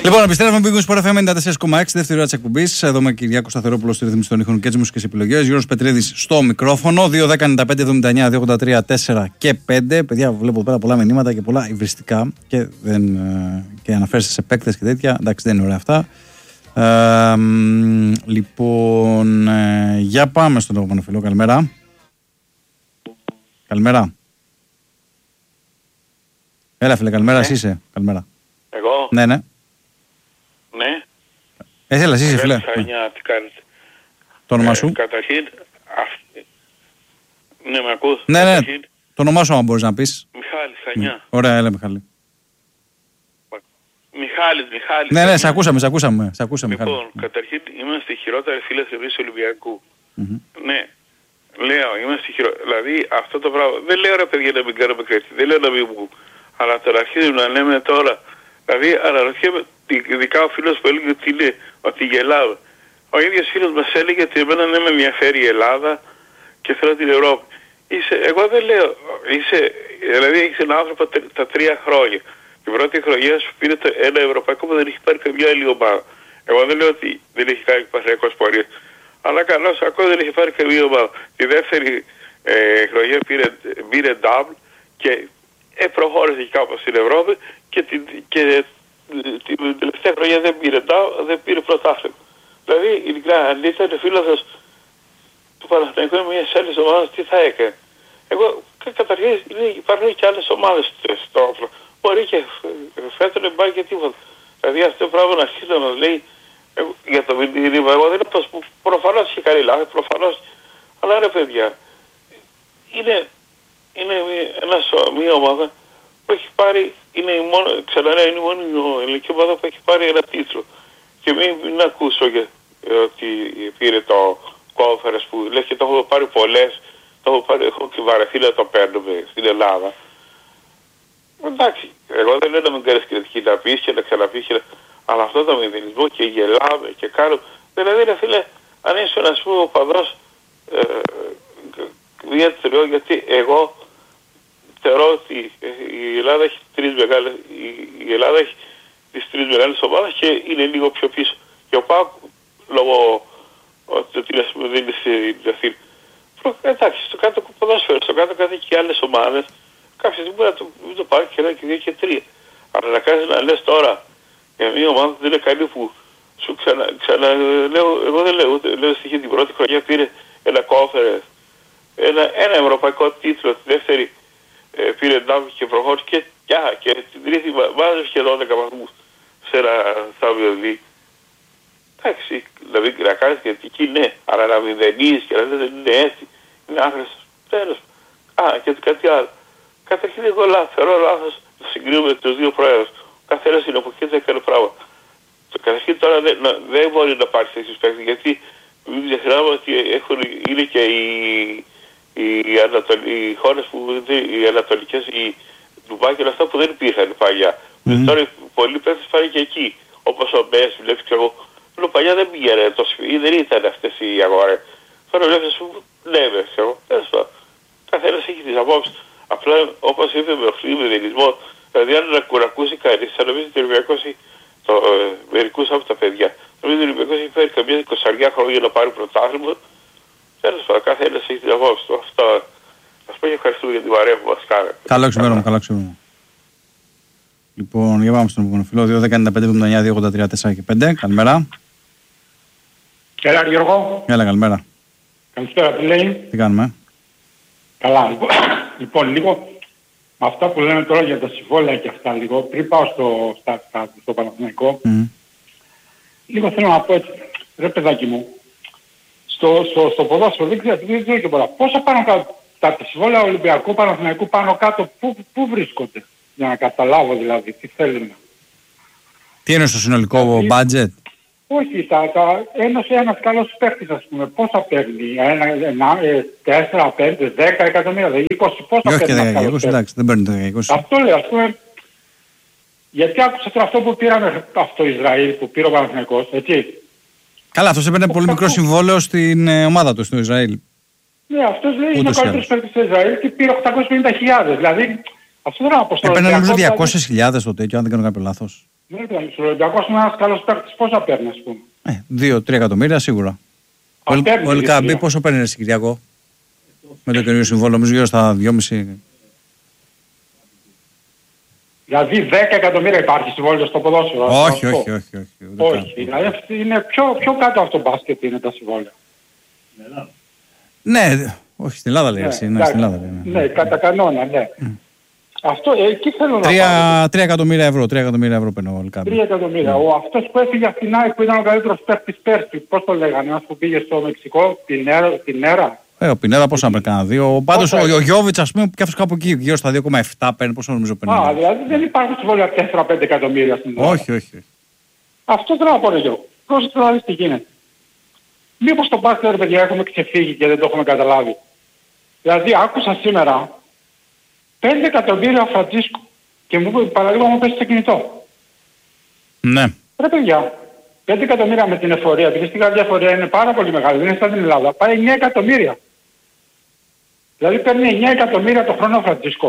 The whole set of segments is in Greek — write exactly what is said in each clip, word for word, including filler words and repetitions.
Λοιπόν, επιστρέφουμε με Big Sport εφ εμ ενενήντα τέσσερα κόμμα έξι, δεύτερη ώρα της εκπομπής. Εδώ με Κυριάκο Σταθερόπουλο στη ρύθμιση των ήχων και τις μουσικές επιλογές. Γιώργος Πετρίδης στο μικρόφωνο. δύο δέκα ενενήντα πέντε εβδομήντα εννιά δύο ογδόντα τρία τέσσερα και πέντε. Παιδιά, βλέπω πέρα πολλά μηνύματα και πολλά υβριστικά και, δεν, και αναφέρεστε σε παίκτες και τέτοια. Εντάξει, δεν είναι ωραία αυτά. Ε, λοιπόν, ε, για πάμε στον επόμενο φίλο. Καλημέρα. Καλημέρα. Έλα, φίλε, καλημέρα. Εσύ είσαι. Καλημέρα. Εγώ. Ναι, ναι. Ναι. Εσύ, έλα, εσύ είσαι, φίλε. Σανιά, τι κάνετε. Το όνομά Ε, σου. Καταρχήν, αυ... ναι, με ακούς. Ναι, ναι. Καταρχήν, Το όνομά σου, αν μπορείς να πεις. Μιχάλη Σανιά. Ωραία, έλα, Μιχάλη. Μιχάλης, Μιχάλης. Ναι, ναι, σε ακούσαμε, σε ακούσαμε. Σε ακούσαμε, Λοιπόν, Μιχάλη. καταρχήν είμαστε οι χειρότεροι φίλες εμείς Ολυμπιακού. Mm-hmm. Ναι. Λέω, είμαστε χειρότεροι. Δηλαδή αυτό το πράγμα. Δεν λέω ρε παιδιά να μην κάνουμε κρέτη. Δεν λέω να μην μου. Αλλά τώρα αρχίζουμε να λέμε τώρα. Δηλαδή αναρωτιέμαι, ειδικά ο φίλος που έλεγε ότι είναι, ότι γελάμε. Ο ίδιος φίλος μας έλεγε ότι εμένα δεν με ενδιαφέρει η Ελλάδα και θέλω την Ευρώπη. Είσαι, εγώ δεν λέω, είσαι, δηλαδή έχεις έναν άνθρωπο τα τρία χρόνια. Την πρώτη χρονιά σου πήρε το ένα ευρωπαϊκό που δεν έχει πάρει καμιά άλλη ομάδα. Εγώ δεν λέω ότι δεν έχει κάνει παθιακός πορείας. Αλλά καλώς ακόμα δεν έχει πάρει καμία ομάδα. Τη δεύτερη ε, χρονιά πήρε, πήρε double και ε, προχώρησε κάπως στην Ευρώπη και την, και την τελευταία χρονιά δεν πήρε double, δεν πήρε πρωτάθλημα. Δηλαδή, ειλικρινά, αν ήταν φίλος του Παναθηναϊκού με μιας άλλης ομάδας, τι θα έκανε. Εγώ, καταρχήν, υπάρχουν και άλλες ομάδες στο όπλο. Μπορεί και φέτος δεν πάει και τίποτα. Δηλαδή, αυτό το πράγμα να αρχίσει να μας λέει εγώ, για το μήνυμα, εγώ δεν είπα, προφανώς είχε κάνει λάθη, προφανώς. Αλλά ρε παιδιά, είναι, είναι μια, μια ομάδα που έχει πάρει, είναι η μόνο, ξαναλέω, είναι η μόνη ελληνική ομάδα που έχει πάρει ένα τίτλο. Και μην, μην ακούσω για, ότι πήρε το κόφερες που λες και το έχω πάρει πολλές, το έχω, πάρει, έχω και βαρεθεί να το παίρνουμε στην Ελλάδα. Εντάξει, εγώ δεν λέω να μην κάνεις κριτική να πεις και να ξαναπείς και να... Αλλά αυτό το μηδενισμό και γελάμε και κάνουμε... Δηλαδή ρε φίλε, αν είσαι ας πούμε ο παδός ε, διατριώ, γιατί εγώ θεωρώ ότι η Ελλάδα έχει τρεις μεγάλες... Η, η Ελλάδα έχει τις τρεις μεγάλες ομάδες και είναι λίγο πιο πίσω. Και ο ΠΑΟΚ λόγω ότι ας πούμε δεν είναι στην Αθήνα. Εντάξει, στο κάτω ποδόσφαιρο, στο κάτω κάτω και άλλες ομάδες. Κάποια στιγμή μπορεί να το, το πάρει και ένα και δύο και τρία. Αλλά να κάνεις να λες τώρα για μια ομάδα που δεν είναι καλή που σου ξανα, ξανα λέω, εγώ δεν λέω, ούτε, λέω στοιχεία την πρώτη χρονιά πήρε ένα κόφερε, ένα, ένα ευρωπαϊκό τίτλο, τη δεύτερη ε, πήρε ντάμπι και προχώρησε και, και, και την τρίτη βάζει και δώδεκα βαθμούς σε ένα Champions League. Εντάξει, δηλαδή να κάνεις κριτική ναι, αλλά να μηδενίζεις και να λες δεν είναι έτσι, είναι άχρηστος, τέλος. Α, και κάτι άλλο. Καταρχήν εγώ λάθος, θεωρώ λάθος να συγκρίνουμε τους δύο πρόεδρους. Ο καθένας στην εποχή δεν έκανε πράγμα. Το καταρχήν τώρα δεν, δεν μπορεί να πάρει τέτοιους παίκτες, γιατί μην ξεχνάμε ότι έχουν, είναι και οι, οι, Ανατολ, οι χώρες που οι ανατολικές, οι Ντουμπάι και όλα αυτά που δεν υπήρχαν παλιά. Mm-hmm. Τώρα πολλοί παίκτες πάνε και εκεί, όπως ο Μπες, βλέπεις και εγώ. Ενώ παλιά δεν πήγαινε, δεν ήταν αυτές οι αγορές. Τώρα βλέπεις, λέμε, ξέρω, τέλος πάντων. Καθένας έχει τις απόψεις. Απλά όπως είπε με οχλή, με δελισμό, δηλαδή αν να κουρακούσει κανείς, θα νομίζει ότι ο Ολυμπιακός το, ε, μερικούς από τα παιδιά. Νομίζω ότι ο Ολυμπιακός έχει φέρει καμία είκοσι χρόνια να πάρει πρωτάθλημα. Τέλος πάντων, καθένας έχει την απόψη του. Αυτό. Ας πω και ευχαριστούμε για την παρέα που μας κάνετε. Καλό ξημέρωμα, καλό ξημέρωμα. Λοιπόν, για πάμε στον επόμενο φίλο. δύο δέκα ενενήντα πέντε εβδομήντα εννιά δύο ογδόντα τρία τέσσερα και πέντε. Καλημέρα. Έλα Γιώργο. Έλα, καλημέρα. Καλησπέρα, τι λέει. Τι κάνουμε. Καλά, λοιπόν, λοιπόν, λίγο με αυτά που λέμε τώρα για τα συμβόλαια και αυτά λίγο, πριν πάω στο, στα, στα, στο Παναθηναϊκό, mm. λίγο θέλω να πω έτσι, ρε παιδάκι μου, στο, στο, στο ποδόσφαιρο δεν ξέρω, δεν ξέρω και πολλά, πόσα πάνω κάτω, τα συμβόλαια Ολυμπιακού Παναθηναϊκού πάνω κάτω, πού, πού βρίσκονται, για να καταλάβω δηλαδή, τι θέλουν. Τι είναι στο συνολικό budget. Όχι, τα, τα, ένας, ένας καλός παίκτης ας πούμε, πόσα παίρνει, ένα, ένα, τέσσερα, πέντε, δέκα εκατομμύρια, είκοσι, πόσα όχι παίρνει ένας καλός παίκτης. Εντάξει, δεν παίρνει το είκοσι. Αυτό λέω, ας πούμε, γιατί άκουσα τώρα αυτό που πήραμε από το Ισραήλ, που πήρε ο Παναθηναϊκός, έτσι. Καλά, αυτός έπαιρνε πολύ μικρό συμβόλαιο στην ε, ομάδα του, στο Ισραήλ. Ναι, αυτός λέει είναι ο καλύτερος παίκτης του Ισραήλ και πήρε οκτακόσιες πενήντα χιλιάδες, δηλαδή, αυτό δεν είναι αποστολή. Έπαιρνε νομίζω διακόσιες χιλιάδες το τέτοιο, αν δεν κάνω κάποιο λάθος. Ναι, ο Ολυμπιακός είναι ένας καλός παίκτης. Πόσα παίρνει, ας πούμε. Ε, δύο τρία εκατομμύρια σίγουρα. Ο, ο Ελκαμπή πόσο παίρνει ρε Κυριακό? Με το καινούριο συμβόλαιο, νομίζω γύρω στα δυόμισι. Δηλαδή δέκα εκατομμύρια υπάρχει συμβόλαιο στο ποδόσφαιρο. Όχι, όχι, όχι, όχι, όχι. Όχι. Δηλαδή είναι πιο, πιο κάτω από το μπάσκετ είναι τα συμβόλαια. Ναι, όχι στην Ελλάδα λέει ναι, εσύ. Ναι, στην Ελλάδα, ναι, ναι, κατά κανόνα, ναι. Mm. Αυτό εκεί θέλω τρία, να πάω. Τρία εκατομμύρια ευρώ, τρία εκατομμύρια ευρώ παίρνω όλοι κάποιοι. Τρία εκατομμύρια. Mm. Ο αυτός που έφυγε από την ΑΕΚ που ήταν ο καλύτερος παίκτης πέρσι, πώς το λέγανε, ένας που πήγε στο Μεξικό, την Έρα. Ε, ο Πινέδα πόσα με κάνα δύο. Πάντως ο, ο Γιώβιτς ας πούμε και αυτός κάπου εκεί γύρω στα δύο κόμμα επτά παίρνει, πόσο νομίζω παίρνει. Α, δηλαδή δεν υπάρχουν συμβόλαια τέσσερα πέντε εκατομμύρια στην Ελλάδα. Όχι, όχι. Αυτό θέλω να πω ρε Γιώργο. Πρόσεχε να δεις τι γίνεται. Μήπως το μπάσκετ ρε παιδιά έχουμε ξεφύγει και δεν το έχουμε καταλάβει. Δηλαδή άκουσα σήμερα πέντε εκατομμύρια ο Φραντζίσκο και μου παραδείγμα μου πέσει στο κινητό. Ναι. Ρε παιδιά, πέντε εκατομμύρια με την εφορία, επειδή στην Γαλλία εφορία είναι πάρα πολύ μεγάλη, δεν είναι σαν την Ελλάδα, πάει εννιά εκατομμύρια. Δηλαδή παίρνει εννιά εκατομμύρια το χρόνο ο Φραντζίσκο.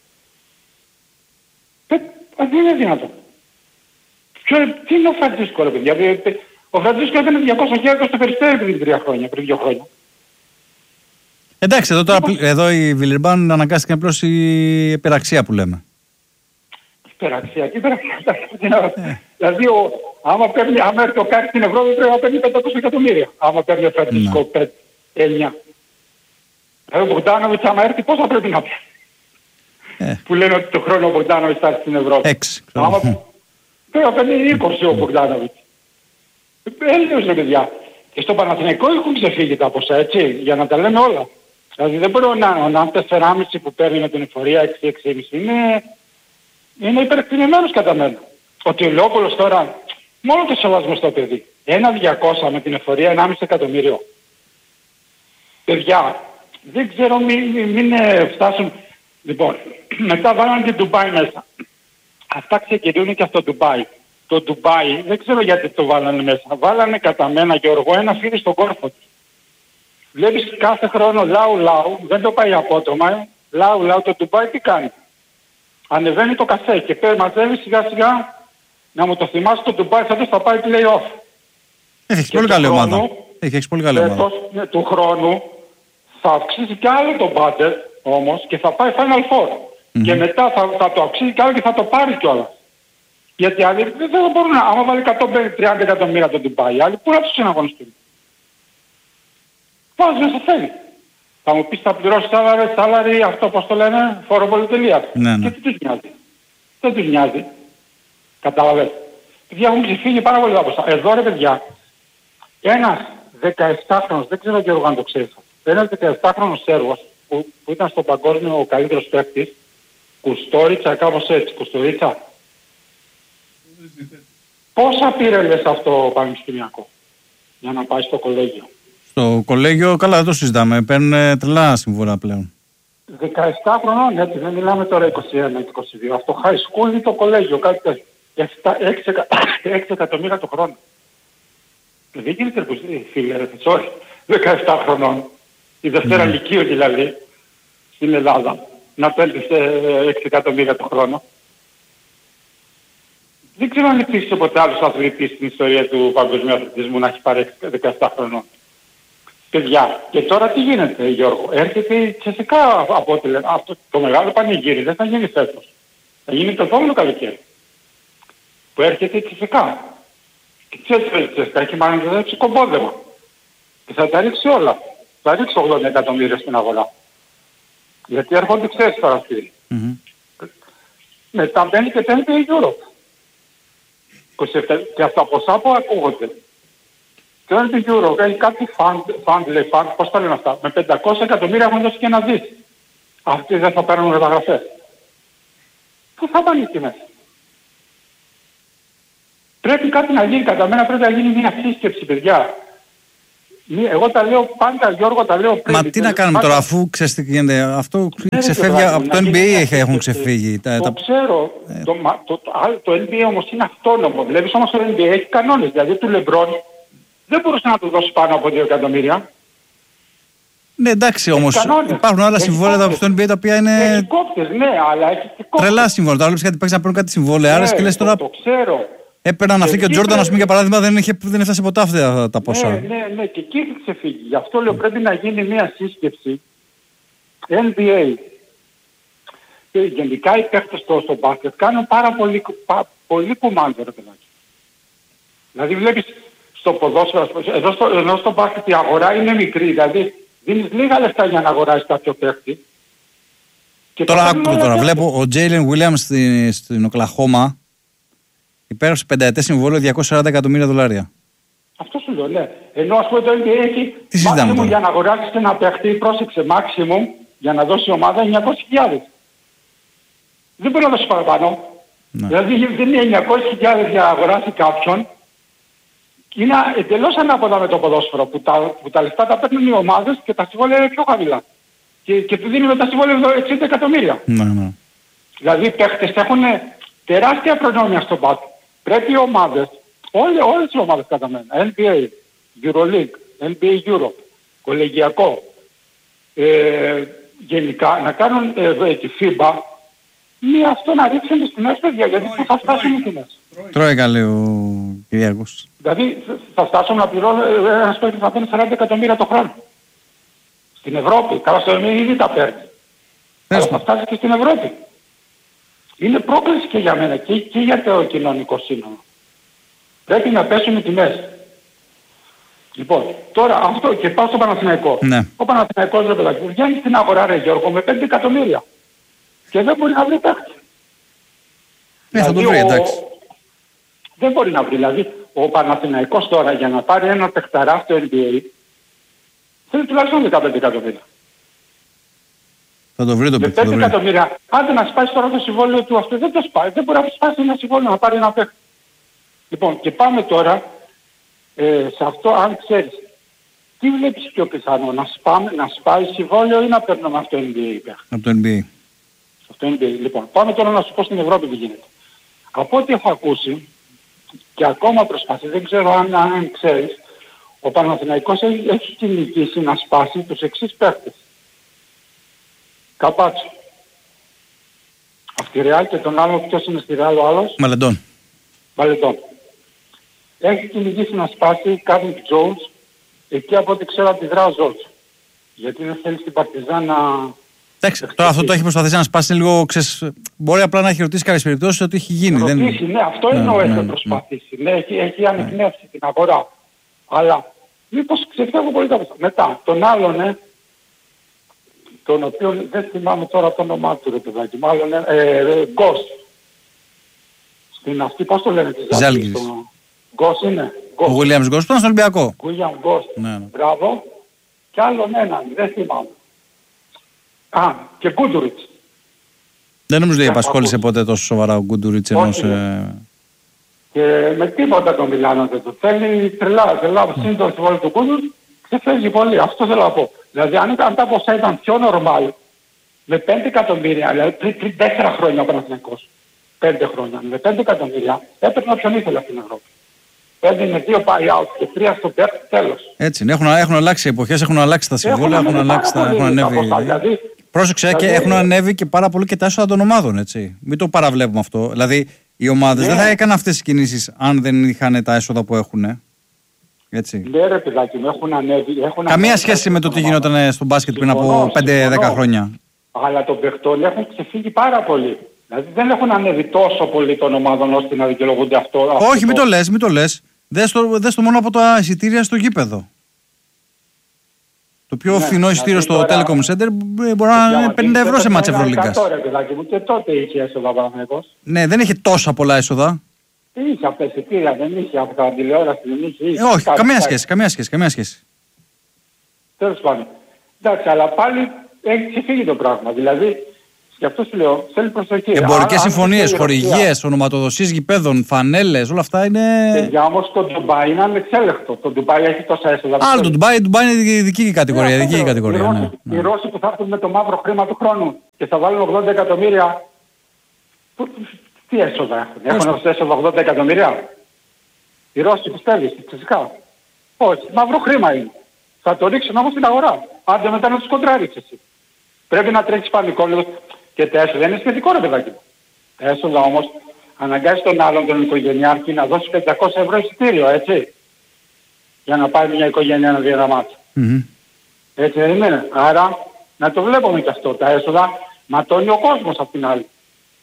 Δεν είναι δυνατό. Ποιο, τι είναι ο Φραντζίσκο ρε παιδιά, ο Φραντζίσκο έκανε διακόσια χιλιάδες στο Περιστέρι πριν τρία χρόνια, πριν δύο χρόνια. Εντάξει, εδώ, τώρα, εδώ η Βιλερμπάν αναγκάστηκε να πλώσει η υπεραξία που λέμε. Υπεραξία, και υπεραξία. Δηλαδή, ο, άμα, παίρνει, άμα έρθει ο Κάρι στην Ευρώπη πρέπει να παίρνει πεντακόσια εκατομμύρια. Άμα παίρνει ο Φραντζίσκο πέντε, εννιά. Δηλαδή ο Μπογκδάνοβιτς άμα έρθει πόσα πρέπει να πει. Ε. Που λένε ότι το χρόνο ο Μπογκδάνοβιτς θα έρθει στην Ευρώπη. Έξι. Άμα πρέπει να παίρνει είκοσι ο Μπογκδάνοβιτς. Έλεος ρε παιδιά. Και στο Παναθηναϊκό έχουν ξεφύγει τα ποσά, έτσι, για να τα λέμε όλα. Δηλαδή δεν μπορεί να είναι τέσσερα κόμμα πέντε που παίρνει με την εφορία έξι έξι κόμμα πέντε. Είναι, είναι υπερεκτιμημένος κατά μένα. Ο Τηλεόπουλος τώρα, μόνο το σεβασμό στο παιδί. Ένα διακόσια με την εφορία, ενάμιση εκατομμύριο. Παιδιά, δεν ξέρω μην, μην, μην φτάσουν. Λοιπόν, μετά βάλανε και Ντουμπάι μέσα. Αυτά ξεκινούν και στο Ντουμπάι. Το Ντουμπάι, δεν ξέρω γιατί το βάλανε μέσα. Βάλανε κατά μένα, Γιώργο, ένα φίδι στον κόρφο του. Βλέπεις κάθε χρόνο λαού λαού, δεν το πάει απότομα, λαού λαού το Ντουμπάι τι κάνει. Ανεβαίνει το καφέ και πέρα μαζεύει σιγά σιγά, να μου το θυμάσαι το Ντουμπάι θα θα πάει play-off. Έχει πολύ καλή ομάδα. Έχει πολύ καλή ομάδα. Ναι, του χρόνου θα αυξήσει κι άλλο το budget όμως και θα πάει Final Four. Mm-hmm. Και μετά θα, θα το αυξήσει κι άλλο και θα το πάρει κιόλας. Γιατί άλλοι δεν θα μπορούν να, άμα βάλει εκατόν τριάντα εκατομμύρια το Ντουμπάι, άλλοι πού να τους συναγωνιστούν. Βάζουν όσο θέλει. Θα μου πεις θα πληρώσει salary, salary, αυτό πώς το λένε, φόρο πολυτελείας. Ναι, ναι. Και τι τους νοιάζει. Δεν τους νοιάζει. Καταλαβαίνετε. Παιδιά έχουν ξεφύγει πάρα πολύ από εσάς. Εδώ ρε παιδιά, ένας δεκαεπτάχρονος, δεν ξέρω Γιώργο αν το ξέρεις, ένας δεκαεπτάχρονος Σέρβος που, που ήταν στο παγκόσμιο ο καλύτερος παίκτης, Κουστόριτσα, κάπως έτσι, Κουστορίτσα. Πόσα πήρε λες αυτό το πανεπιστημιακό για να πάει στο κολέγιο. Στο κολέγιο, καλά δεν το συζητάμε, παίρνουν τρελά συμβόλαια πλέον. δεκαεπτά χρονών, έτσι δεν μιλάμε τώρα είκοσι ένα είκοσι δύο. Αυτό high school είναι το κολέγιο, κάτι τέτοιο. έξι εκατομμύρια το χρόνο. Δεν γίνεται φίλε ρε, sorry, δεκαεπτά χρονών. Η Δευτέρα mm. Λυκείου δηλαδή, στην Ελλάδα, να παίρνεις έξι εκατομμύρια το χρόνο. Δεν ξέρω αν υπήρξε ποτέ άλλος αθλητής στην ιστορία του παγκοσμίου αθλητισμού να έχει πάρει δεκαεπτά χρονών. Παιδιά, και τώρα τι γίνεται Γιώργο, έρχεται η Τσεσικά από ό,τι λένε, αυτό το μεγάλο πανηγύρι δεν θα γίνει φέτος. Θα γίνει το επόμενο καλοκαίρι. Που έρχεται η Τσεσικά. Και η Τσεσικά έχει μάλλον θα ρίξει κομπόδεμα. Και θα τα ρίξει όλα. Θα ρίξει ογδόντα εκατομμύρια στην αγορά. Γιατί έρχονται ξέρεις παραστήρι. Mm-hmm. Μετά μπαίνει και παίρνει η Europe. Και αυτά ποσά που ακούγονται. Και όταν την Euro έχει κάτι fund, fund, λέει fund, πώς τα λένε αυτά, με πεντακόσια εκατομμύρια έχουν δώσει και ένα δις. Αυτοί δεν θα παίρνουν μεταγραφές. Πού θα πάνε εκεί μέσα. Πρέπει κάτι να γίνει, κατά μένα πρέπει να γίνει μια σύσκεψη, παιδιά. Εγώ τα λέω πάντα, Γιώργο, τα λέω πριν. Μα τι να κάνουμε τώρα, αφού ξέρεις τι γίνεται, αυτό ξεφεύγει από το N B A έχουν ξεφύγει. Το ξέρω, το N B A όμως είναι αυτόνομο. Βλέπεις όμως το N B A έχει κανόνες, δηλαδή του LeBron δεν μπορούσε να του δώσει πάνω από δύο εκατομμύρια. Ναι, εντάξει όμως. Υπάρχουν άλλα συμβόλαια στο N B A τα οποία είναι. Έχει κόπτες, ναι, αλλά έχει και κόπτες. Τρελά συμβόλαια. Τώρα βλέπεις κάτι παίξει να παίρνουν κάτι συμβόλαια. Άρα και λες τώρα. Το ξέρω. Έπαιρναν αυτοί και ο Τζόρνταν, α πούμε, για παράδειγμα, δεν, είχε, δεν έφτασε ποτέ αυτά τα ποσά. Ναι, ναι, ναι, και εκεί έχει ξεφύγει. Γι' αυτό λέω πρέπει να γίνει μια σύσκεψη N B A. Και γενικά οι παίχτες στο, στο μπάσκετ κάνουν πάρα πολύ, πα, πολύ κουμάντο, ρε παιδάκι. Δηλαδή βλέπεις στο ποδόσφαιρο, εδώ στο, εδώ στο μπάσκετ η αγορά είναι μικρή, δηλαδή δίνεις λίγα λεφτά για να αγοράσεις κάποιο παίχτη. Τώρα άκου τώρα, βλέπω ο Τζέιλεν Βίλιαμς στην, στην Οκλαχώμα υπέγραψε πενταετές συμβόλαιο διακόσια σαράντα εκατομμύρια δολάρια. Αυτό σου λέω, ναι. Ενώ ας πούμε το N B A έχει maximum για να αγοράσεις ένα παίχτη, πρόσεξε, maximum για να δώσει ομάδα εννιακόσιες χιλιάδες. Δεν μπορεί να δώσει παραπάνω. Ναι. Δηλαδή δεν είναι εννιακόσιες χιλιάδες για να αγοράσει κάποιον. Είναι εντελώς ανάποδα με το ποδόσφαιρο που τα, που τα λεφτά τα παίρνουν οι ομάδες και τα συμβόλαια είναι πιο χαμηλά. Και, και του δίνουν τα συμβόλαια εξήντα εκατομμύρια. Ναι, ναι. Δηλαδή οι παίχτες έχουν τεράστια προνόμια στο μπάσκετ. Πρέπει οι ομάδες, όλες, όλες οι ομάδες κατά μένα, N B A, EuroLeague, N B A Europe, κολεγιακό, ε, γενικά να κάνουν ε, τη FIBA, μία αυτό να ρίξουν τις τιμές, παιδιά, γιατί θα φτάσουν οι τιμές. Τρόικα, λέει ο Κυριάκος. Δηλαδή θα φτάσουν να πληρώνουν ένας παίκτης να παίρνει σαράντα εκατομμύρια το χρόνο. Στην Ευρώπη, καλά στο εμείς ήδη τα παίρνει. Αλλά θα φτάσει και στην Ευρώπη. Είναι πρόκληση και για μένα και, και για το κοινωνικό σύνολο. Πρέπει να πέσουν οι τιμές. Λοιπόν, τώρα αυτό και πάω στο Παναθηναϊκό. Ναι. Ο Παναθηναϊκός, ρε παιδάκι, βγαίνει στην αγορά, ρε Γιώργο, με πέντε εκατομμύρια. Και δεν μπορεί να βρει παίκτη. Ναι, θα το βρει, εντάξει. Δεν μπορεί να βρει. Δηλαδή, ο Παναθηναϊκός τώρα για να πάρει ένα παιχταρά στο N B A θέλει τουλάχιστον δεκαπέντε εκατομμύρια. Θα το βρει το παίκτη. Με πέντε εκατομμύρια, άντε να σπάσει τώρα το συμβόλαιο του αυτό, δεν το σπάει. Δεν μπορεί να σπάσει ένα συμβόλαιο να πάρει ένα παίκτη. Λοιπόν, και πάμε τώρα ε, σε αυτό, αν ξέρεις, τι βλέπεις πιο πιθανό, να, σπάμε, να σπάει συμβόλαιο ή να παίρνουμε αυτό το N B A παίκτη. Από το N B A. Αυτό N B A. Λοιπόν, πάμε τώρα να σου πω στην Ευρώπη τι γίνεται. Από ό,τι έχω ακούσει και ακόμα προσπαθεί, δεν ξέρω αν, αν ξέρεις, ο Παναθηναϊκός έχει, έχει κυνηγήσει να σπάσει τους εξής παίκτες. Καπάτσο. Αυτή Ρεάλ και τον άλλο, ποιος είναι στη Ρεάλ ο άλλος? Μαλεντών. Μαλεντών. Έχει κυνηγήσει να σπάσει Κάρλικ Τζόουνς, εκεί από ό,τι ξέρω αντιδρά ο Ζόλτς. Γιατί δεν θέλει στην Παρτιζάν να... Εντάξει, τώρα αυτό το έχει προσπαθήσει να σπάσει λίγο, ξέρεις, μπορεί απλά να έχει ρωτήσει κάποιες περιπτώσεις ότι έχει γίνει. Ρωτήσει, δεν... ναι, αυτό εννοώ ναι, έχει ναι, προσπαθήσει. Ναι, ναι, έχει, έχει ανεκνεύσει ναι. την αγορά. Αλλά μήπως ξεφεύγω πολύ κάπως. Μετά, τον άλλον, ναι, τον οποίο δεν θυμάμαι τώρα το όνομά του, ρε παιδάκι, μάλλον, ε, ε, Γκος. Στην αυτή, πώς το λένε, τη Ζάλγκης. Γκος είναι. Ο Γουίλιαμς Γκος που ήταν στον Ολυμπιακό. Γουίλιαμ Γκος. Ναι, ναι. Μπράβο. Κι άλλον έναν, δεν θυμάμαι. Α, και Γκούντουριτς. Δεν νομίζω ότι απασχόλησε ποτέ τόσο σοβαρά ο Γκούντουριτς ενός... Ε... Και με τίποτα τον Μιλάνο δεν το θέλει, τρελά, τρελά, mm. σύντομα στη βόλη του Γκούντουριτς, ξεφεύγει πολύ, αυτό θέλω να πω. Δηλαδή αν, αν τα ποσά ήταν πιο normal, με πέντε εκατομμύρια, δηλαδή πριν, πριν τέσσερα χρόνια ο Παναθηναϊκός, πέντε χρόνια, με πέντε εκατομμύρια, έπαιρνε όποιον ήθελε από την Ευρώπη. Έδινε δύο buyout και τρία στο παίκτη, τέλος. Έτσι, έχουν, έχουν αλλάξει οι εποχές, έχουν αλλάξει τα συμβόλαια, έχουν, έχουν αλλάξει τα, έχουν ανέβει. Ποσά, δηλαδή, πρόσεξε δηλαδή, και έχουν ανέβει και πάρα πολύ και τα έσοδα των ομάδων, έτσι. Μην το παραβλέπουμε αυτό. Δηλαδή, οι ομάδες ναι. δεν θα έκαναν αυτές τις κινήσεις αν δεν είχαν τα έσοδα που έχουν. Έτσι. Ναι, ρε παιδάκι μου, έχουν ανέβει. Έχουν Καμία ανέβει σχέση με το τι γινόταν στο μπάσκετ πριν από πέντε δέκα χρόνια. Αλλά των παιχτών έχουν ξεφύγει πάρα πολύ. Δηλαδή δεν έχουν ανέβει τόσο πολύ των ομάδων ώστε να δικαιολογούνται αυτό. Όχι, αυτό. μην το λες, μην το λες. Δες το, δες το μόνο από τα εισιτήρια στο γήπεδο. Το πιο ναι, φθηνό εισιτήριο στο τώρα... Telecom Center μπορεί να είναι πενήντα ευρώ σε μάτς Ευρωλίγκας. Και τότε είχε έσοδα Παναθηναϊκός. Ναι, δεν είχε τόσα πολλά έσοδα. Είχε από τα εισιτήρια, δεν είχε από τα τηλεόραση, δεν είχε. είχε ε, όχι, καμία σχέση, καμία σχέση, καμία σχέση. Τέλος πάντων. Εντάξει, αλλά πάλι έχει ξεφύγει το πράγμα. Δηλαδή, γι' αυτό σου λέω, θέλει προσοχή. Εμπορικές συμφωνίες, χορηγίες, ονοματοδοσίες γηπέδων, φανέλες, όλα αυτά είναι. Και για όμως το Ντουμπάι είναι ανεξέλεγκτο. Το Ντουμπάι έχει τόσα έσοδα. Άλλο το Ντουμπάι, το Ντουμπάι είναι ειδική κατηγορία. Ναι, ειδική κατηγορία οι, Ρώσοι, ναι. οι Ρώσοι που θα έρθουν με το μαύρο χρήμα του χρόνου και θα βάλουν ογδόντα εκατομμύρια. Τι έσοδα έχουν, έχουν ως έσοδα ογδόντα εκατομμύρια. Οι Ρώσοι πιστεύεις, φυσικά. Όχι, μαύρο χρήμα είναι. Θα το ρίξουν όμως στην αγορά. Άντε μετά να τους κοντράριξεις εσύ. Πρέπει να τρέξεις πανικό λίγο και τα έσοδα είναι σχετικό ρε παιδάκι. Τα έσοδα όμως αναγκάζει τον άλλον τον οικογενειάρχη να δώσει πεντακόσια ευρώ εισιτήριο, έτσι. Για να πάει μια οικογένεια να δει ένα μάτσο. Mm-hmm. Έτσι δεν είναι. Άρα να το βλέπουμε και αυτό. Τα έσοδα ματώνει ο κόσμος απ' την άλλη.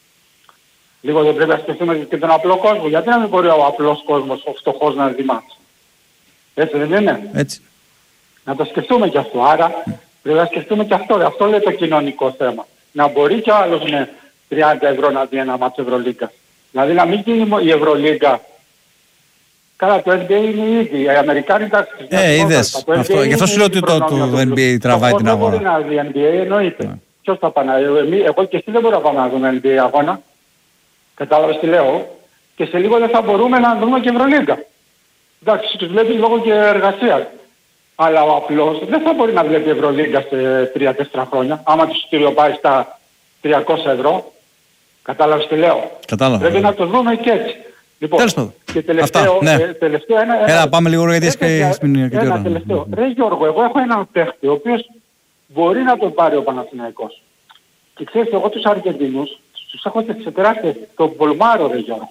Λίγο δεν πρέπει να σκεφτούμε και τον απλό κόσμο. Γιατί να μην μπορεί ο απλός κόσμος, ο φτωχός να δει μάτσο. Έτσι δεν είναι. Έτσι. Να το σκεφτούμε και αυτό. Άρα πρέπει να σκεφτούμε και αυτό. Αυτό λέει το κοινωνικό θέμα. Να μπορεί και ο άλλος με τριάντα ευρώ να δει ένα μάτσο Ευρωλίγκα. Δηλαδή να μην γίνει η Ευρωλίγκα. Καλά, το N B A είναι ήδη. Οι Αμερικάνοι εντάξει. Ε, είδες. Αυτό, γι' αυτό σου λέω ότι το, το N B A τραβάει την αγορά. Δεν μπορεί να δει N B A, εννοείται. Yeah. Ποιος θα πάει να δει. Εγώ και εσύ δεν μπορούμε να πάμε να δούμε N B A αγώνα. Κατάλαβες τι λέω. Και σε λίγο δεν θα μπορούμε να δούμε και Ευρωλίγκα. Εντάξει, τους βλέπεις λόγω και εργασίας. Αλλά ο απλός δεν θα μπορεί να βλέπει Ευρωλίγκα σε τρία τέσσερα χρόνια. Άμα το εισιτήριο πάει στα τριακόσια ευρώ. Κατάλαβες τι λέω. Κατάλαβα. Πρέπει να το δούμε και έτσι. Λοιπόν, τέλος πάντων. Και τελευταίο, Αυτά, ναι. ε, τελευταίο ένα, ένα, Έλα, πάμε λίγο γιατί έχει ένα, αρκετή ώρα. Τελευταίο. Ρε Γιώργο, εγώ έχω έναν παίχτη ο οποίος μπορεί να τον πάρει ο Παναθηναϊκός. Και ξέρεις, εγώ τους Αργεντινούς τους έχω σε τεράστια. Τον Πολμάρο, ρε Γιώργο.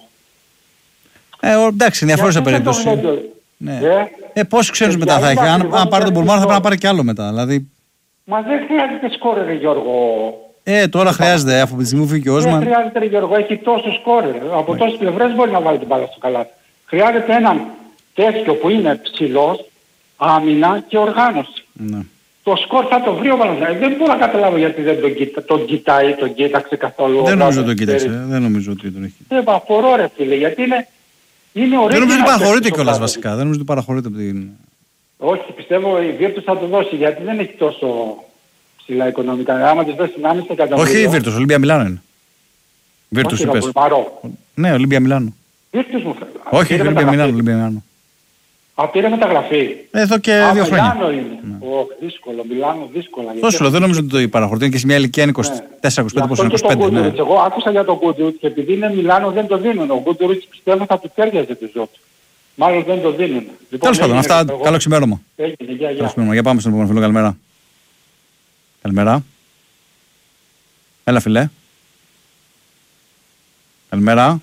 Ε, εντάξει, διαφορετική περίπτωση. Ναι. Ε, ε, πόσους ξένους μετά θα έχει. Αν, αν πάρει τον Πολμάρο θα πρέπει να πάρει κι άλλο μετά. Δηλαδή... Μα δεν χρειάζεται σκόρε, ρε Γιώργο. Ε, τώρα χρειάζεται, αφού τη στιγμή φύγει και ο Όσμαν. Δεν χρειάζεται, ρε Γιώργο, έχει τόσο σκόρε. Από ναι. τόσες πλευρές μπορεί να βάλει την μπάλα στο καλάθι. Χρειάζεται έναν τέτοιο που είναι ψηλός, άμυνα και οργάνωση. Ναι. Το σκορ θα το βρει ο Παναθηναϊκός. Δεν μπορώ να καταλάβω γιατί δεν τον, κοιτά, τον κοιτάει, τον κοίταξε καθόλου. Δεν νομίζω ότι τον κοίταξε, δεν νομίζω ότι τον έχει. Δεν απορώ ρε φίλε, γιατί είναι, είναι ωραίο. Δεν νομίζω ότι παραχωρείται κιόλας βασικά, δεν νομίζω ότι παραχωρείται από την... Όχι, πιστεύω η Βίρτους θα το δώσει, γιατί δεν έχει τόσο ψηλά οικονομικά. Άμα της δώσει ενάμιση εκατομμύρια. Όχι η Βίρτους, Ολυμπία Μιλάνο είναι. Βίρτους είπες. Ναι, Ολυμπία Μιλάνο. Βίρτους μου φέρει. Όχι, Ολυμπία Μιλάνο, Ολυμπία Μιλάνο. Α, πήρε μεταγραφή. Εδώ και Α, δύο χρόνια. Μιλάνο είναι. Ναι. Oh, δύσκολο, Μιλάνο, δύσκολα. Τόσο λέω, δεν νομίζω ότι το παραχωρείται. Είναι και σε μια ηλικία είκοσι τέσσερα είκοσι πέντε, πόσο είναι είκοσι πέντε. Ναι. Εγώ άκουσα για τον Γκούντουριτς και επειδή είναι Μιλάνο δεν το δίνουν. Ο Γκούντουριτς πιστεύω θα του τέριαζε τη ζωή του. Μάλλον δεν το δίνουν. Λοιπόν, τέλος πάντων, αυτά. Εγώ... Καλό ξημέρωμα. Έγινε, γεια, γεια. Για πάμε στον επόμενο φίλο. Καλημέρα. Καλημέρα. Έλα, φιλέ. Καλημέρα.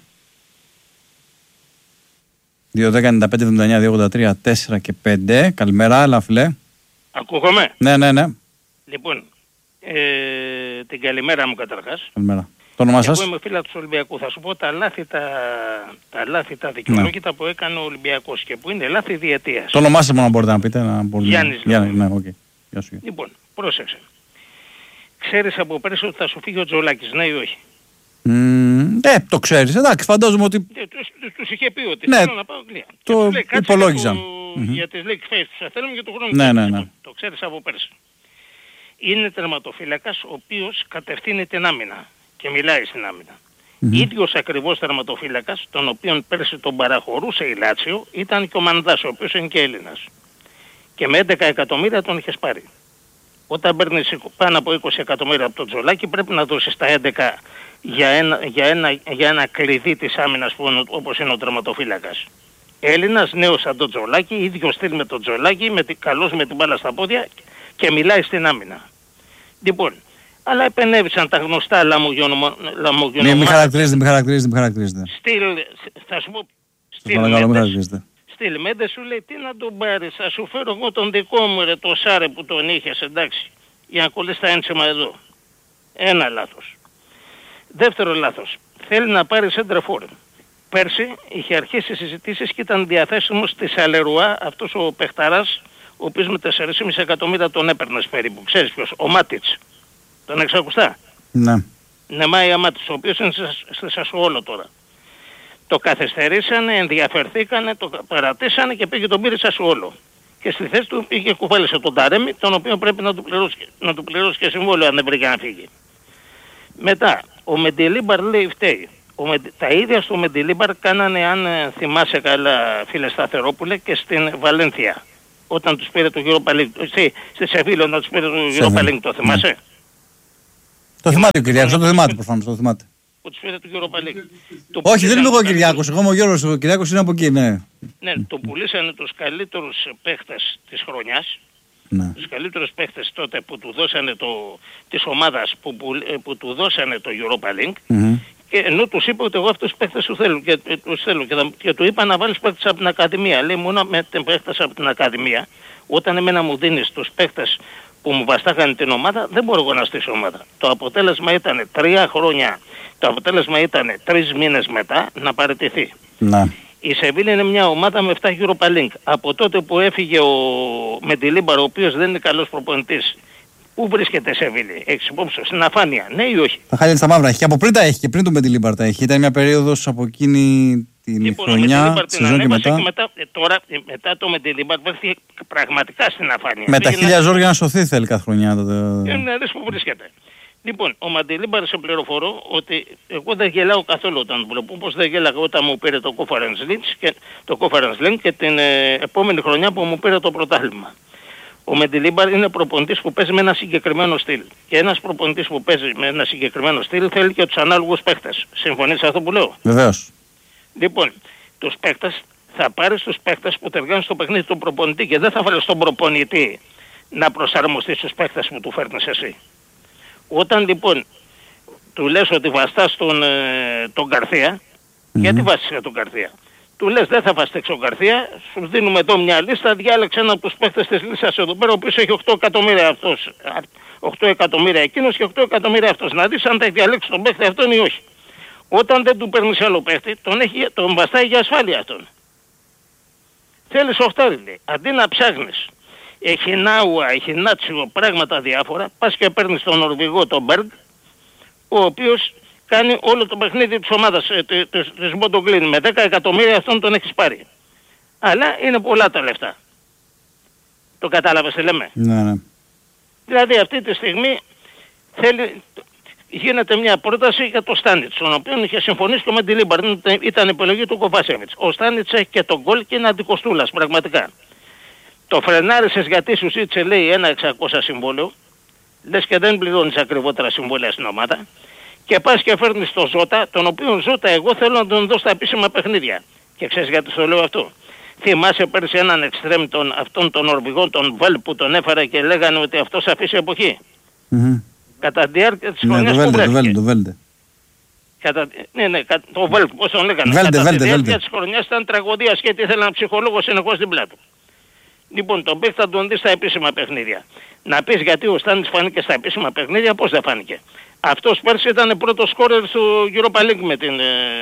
δύο δέκα ενενήντα πέντε εβδομήντα εννιά δύο ογδόντα τρία τέσσερα και πέντε. Καλημέρα, έλα φιλέ. Ακούγομαι. Ναι, ναι, ναι. Λοιπόν, ε, την καλημέρα μου καταρχάς. Καλημέρα. Το όνομά σας? Εγώ είμαι φίλα του Ολυμπιακού. Θα σου πω τα λάθη τα, τα, λάθη, τα δικαιολόγητα ναι. που έκανε ο Ολυμπιακός και που είναι λάθη διετίας. Το όνομά σας μόνο μπορείτε να πείτε. Να μπορείτε... Γιάννης. Γιάννη, ναι, okay. Γεια σου. Λοιπόν, πρόσεξε. Ξέρεις από πέρσι ότι θα σου φύγει ο Τζολάκης, ναι ή όχι? Mm, ε, το ξέρεις, εντάξει, φαντάζομαι ότι... Ε, τους, τους, τους είχε πει ότι ναι, θέλω να πάω Αγγλία. Το λέει, υπολόγιζαν. Για, mm-hmm. για τις League Face τους θέλουμε για τον χρόνο. Ναι, ναι, ναι. Το ξέρεις από πέρσι. Είναι τερματοφύλακας ο οποίος κατευθύνει την άμυνα και μιλάει στην άμυνα. Mm-hmm. Ίδιος ακριβώς τερματοφύλακας, τον οποίον πέρσι τον παραχωρούσε η Λάτσιο, ήταν και ο Μανδάς, ο οποίος είναι και Έλληνας. Και με έντεκα εκατομμύρια τον είχες πάρει. Όταν παίρνεις πάνω από είκοσι εκατομμύρια από τον Τζολάκη πρέπει να δώσεις τα έντεκα για ένα, για ένα, για ένα κλειδί της άμυνας που είναι, όπως είναι ο τερματοφύλακας. Έλληνας, νέος σαν τον Τζολάκη, ίδιο στυλ με τον Τζολάκη, με τη, καλός με την μπάλα στα πόδια και μιλάει στην άμυνα. Λοιπόν, αλλά επενέβησαν τα γνωστά λαμογιονομάτα. Μην μη χαρακτηρίζετε, μην χαρακτηρίζετε, μην χαρακτηρίζετε. Στυλ, θα σου πω, στυλ Μέντες, στυλ Μέντες σου λέει τι να τον πάρεις, θα σου φέρω εγώ τον δικό μου ρε, το Σάρε που τον είχες, εντάξει, για να κολλείς τα ένσημα εδώ. Ένα λάθος. Δεύτερο λάθος, θέλει να πάρει σέντρεφόρ. Πέρσι είχε αρχίσει συζητήσεις και ήταν διαθέσιμος στη Σαλερουά αυτός ο παιχταράς, ο οποίος με τέσσερα κόμμα πέντε εκατομμύρια τον έπαιρνες περίπου. Ξέρεις ποιος, ο Μάτιτς. Τον έχεις ακουστά? Ναι. Νεμάια Μάτιτς, ο οποίος είναι στη Σασουόλο τώρα. Το καθυστερήσανε, ενδιαφερθήκανε, το παρατήσανε και πήγε τον πήρε Σασουόλο. Και στη θέση του πήγε κουβάλισε τον Ταρέμι, τον οποίο πρέπει να του πληρώσει, να του πληρώσει και συμβόλαιο αν δεν βρήκε να φύγει. Μετά, ο Μεντιλίμπαρ λέει φταίει. Ο, τα ίδια στο Μεντιλίμπαρ κάνανε, αν θυμάσαι καλά φίλε Σταθερόπουλε, και στην Βαλένθια. Όταν τους πήρε το Europa League, στη, στη Σεβίλη όταν τους πήρε το Europa League, το θυμάσαι? Ναι. Το θυμάται ο Κυριάκος, το θυμάται προφανώς, το θυμάται. Που τους πήρε το Europa League. Όχι, δεν είμαι εγώ ο Κυριάκος, εγώ είμαι ο Γιώργος, ο Κυριάκος είναι από εκεί, ναι. Ναι, το πουλήσανε τους καλύτερους παίχτες της χρονιάς Ναι. Τους καλύτερους παίχτες τότε που του δώσανε το, της ομάδας που, που, που του δώσανε το Europa Link, mm-hmm. και ενώ τους είπε ότι εγώ αυτούς τους παίχτες του θέλω και, τους θέλω, και, και του είπα να βάλεις παίχτες από την Ακαδημία. Λέει μόνο με την παίχτες από την Ακαδημία, όταν εμένα μου δίνεις τους παίχτες που μου βαστάχανε την ομάδα, δεν μπορώ εγώ να στήσω ομάδα. Το αποτέλεσμα ήταν τρία χρόνια, το αποτέλεσμα ήταν τρεις μήνες μετά να παραιτηθεί. Να. Η Σεβίλη είναι μια ομάδα με επτά Europa Link. Από τότε που έφυγε ο Μεντιλίμπαρ, ο οποίος δεν είναι καλός προπονητής, πού βρίσκεται η Σεβίλη? Έχεις υπόψη στην αφάνεια, ναι ή όχι? Τα χάλια στα μαύρα έχει. Και από πριν τα έχει, και πριν τον Μεντιλίμπαρ τα έχει. Ήταν μια περίοδος από εκείνη την λοιπόν, χρονιά, τη σεζόν και μετά. Και μετά. Τώρα, μετά το Μεντιλίμπαρ βρέθηκε πραγματικά στην αφάνεια. Με τα χίλια ζόρια να σωθεί θέλει κάθε χρονιά. Είναι να δεις που βρίσκεται. Λοιπόν, ο Μαντιλίμπαρ, σε πληροφορώ ότι εγώ δεν γελάω καθόλου όταν βλέπω, όπως δεν γέλαγα όταν μου πήρε το Conference League και, το Conference League και την ε, επόμενη χρονιά που μου πήρε το πρωτάθλημα. Ο Μαντιλίμπαρ είναι προπονητής που παίζει με ένα συγκεκριμένο στυλ. Και ένας προπονητής που παίζει με ένα συγκεκριμένο στυλ θέλει και τους ανάλογους παίχτες. Συμφωνείς αυτό που λέω? Βεβαίως. Λοιπόν, τους παίχτες, θα πάρεις τους παίχτες που ταιριάζουν στο παιχνίδι του προπονητή και δεν θα βάλεις τον προπονητή να προσαρμοστεί στους παίχτες που του φέρνεις εσύ. Όταν λοιπόν του λες ότι βαστάς τον, ε, τον Καρθία, mm-hmm. γιατί βάστησε τον Καρθία? Του λες δεν θα βαστέξει ο Καρθία, σου δίνουμε εδώ μια λίστα, διάλεξε ένα από τους παίχτες της λίστας εδώ πέρα, ο οποίος έχει οκτώ εκατομμύρια αυτός, οκτώ εκατομμύρια εκείνος και οκτώ εκατομμύρια αυτός. Να δεις αν θα έχει διαλέξει τον παίχτη αυτόν ή όχι. Όταν δεν του παίρνεις άλλο παίχτη, τον, έχει, τον βαστάει για ασφάλεια αυτόν. Θέλεις οχτάρι, λέει. Αντί να ψάχνεις έχει Νάουα, έχει Νάτσιο, πράγματα διάφορα, πας και παίρνεις τον Νορβηγό, τον Μπέργκ, ο οποίος κάνει όλο το παιχνίδι της ομάδας, ε, της, της Μποντογκλίν. Με δέκα εκατομμύρια αυτόν τον έχεις πάρει. Αλλά είναι πολλά τα λεφτά. Το κατάλαβες τι λέμε? Ναι, ναι. Δηλαδή αυτή τη στιγμή θέλει, γίνεται μια πρόταση για το Στάνιτς, τον οποίο είχε συμφωνήσει και με τη Λίμπαρ, ήταν επιλογή του Κοβάσεβιτς. Ο Στάνιτς έχει και τον γκολ και είναι αντικοστούλας πραγματικά. Το φρενάρισες γιατί σου ζήτησε, λέει, ένα εξακόσια συμβόλαιο, λες και δεν πληρώνεις ακριβότερα συμβόλαια στην ομάδα, και πας και φέρνεις τον Ζώτα, τον οποίο Ζώτα εγώ θέλω να τον δω στα επίσημα παιχνίδια. Και ξέρεις γιατί στο λέω αυτό? Θυμάσαι πέρσι έναν εξτρέμ των, αυτών των Νορβηγών, τον Βέλ, που τον έφερα και λέγανε ότι αυτός αφήσει εποχή. Mm-hmm. Κατά τη διάρκεια της χρονιάς που βρέθηκε. Το Βέλτε. Κατά, ναι, ναι, το Βέλ, πώς τον λέγανε. Βέλτε, Κατά βέλτε, τη διάρκεια βέλτε. της χρονιάς ήταν τραγωδία, γιατί ήθελε ένα ψυχολόγο συνεχώς δίπλα του. Λοιπόν, τον παίχτη θα τον δει στα επίσημα παιχνίδια. Να πεις γιατί ο Στάνης φάνηκε στα επίσημα παιχνίδια, πώς δεν φάνηκε? Αυτός πέρσι ήταν πρώτος σκόρερ στο Europa League με την,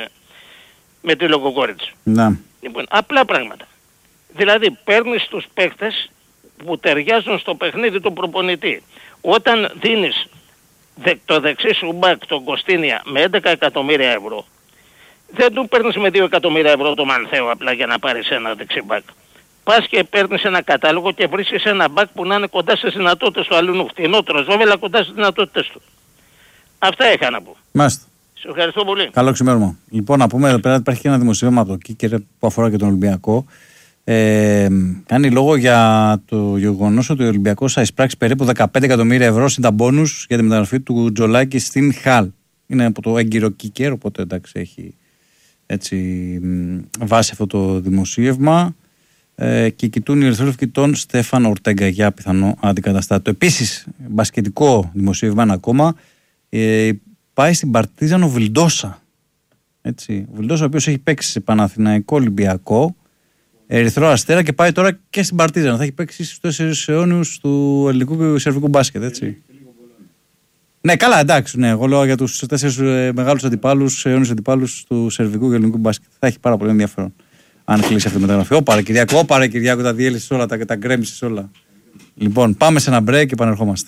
με τη Λογκοκόριτς. Να. Λοιπόν, απλά πράγματα. Δηλαδή, παίρνεις τους παίχτες που ταιριάζουν στο παιχνίδι του προπονητή. Όταν δίνεις δε, το δεξί σου μπακ, τον Κωστίνια, με έντεκα εκατομμύρια ευρώ, δεν του παίρνεις με δύο εκατομμύρια ευρώ το Μανθέο απλά για να πάρεις ένα δεξί μπακ. Πας και παίρνεις ένα κατάλογο και βρίσκεις ένα μπακ που να είναι κοντά στις δυνατότητες του αλλού. Φτηνότερο βέβαια, αλλά κοντά στις δυνατότητες του. Αυτά είχα να πω. Μάλιστα. Σε ευχαριστώ πολύ. Καλό ξημέρωμα. Λοιπόν, να πούμε εδώ πέρα υπάρχει και ένα δημοσίευμα από το Κίκερ που αφορά και τον Ολυμπιακό. Ε, κάνει λόγο για το γεγονός ότι ο Ολυμπιακός θα εισπράξει περίπου δεκαπέντε εκατομμύρια ευρώ συν τα μπόνους για τη μεταγραφή του Τζολάκη στην Χαλ. Είναι από το έγκυρο Κίκερ, οπότε εντάξει έχει έτσι βάσει αυτό το δημοσίευμα. Ε, και κοιτούν οι ερυθρόλευκοι τον Στέφαν Ορτέγκα για πιθανό αντικαταστάτο. Επίσης, μπασκετικό δημοσίευμα ένα ακόμα. Ε, πάει στην Παρτίζαν ο Βιλντόσα. Έτσι. Ο Βιλντόσα, ο οποίος έχει παίξει σε Παναθηναϊκό, Ολυμπιακό, Ερυθρό Αστέρα και πάει τώρα και στην Παρτίζαν. Θα έχει παίξει στους τέσσερις αιώνιους του ελληνικού και σερβικού μπάσκετ. Έτσι. Ναι, καλά, εντάξει. Ναι, εγώ λέω για τους τέσσερις μεγάλους αντιπάλους, αιώνιους αντιπάλους του σερβικού και ελληνικού μπάσκετ. Θα έχει πάρα πολύ ενδιαφέρον. Αν κλείσει αυτή η μεταγραφή. Ωπα ρε Κυριάκο, ωπα ρε Κυριάκο, τα διέλυσες όλα, τα, τα γκρέμισες όλα. Λοιπόν, πάμε σε ένα break και επανερχόμαστε.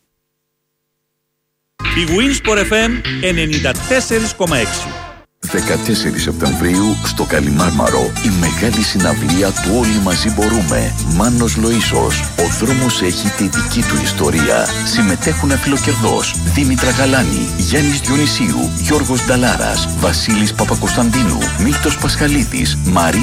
Η Winsport εφ εμ ενενήντα τέσσερα κόμμα έξι. δεκατέσσερις Σεπτεμβρίου στο Καλιμάρμαρο η μεγάλη συναυλία του Όλοι Μαζί Μπορούμε. Μάνος Λοΐσος. Ο δρόμος έχει τη δική του ιστορία. Συμμετέχουν αφιλοκερδός Δήμητρα Γαλάνη, Γιάννης Διονυσίου, Γιώργος Νταλάρας, Βασίλης Παπακοσταντίνου, Μίλτος Πασχαλίδης, Μαρία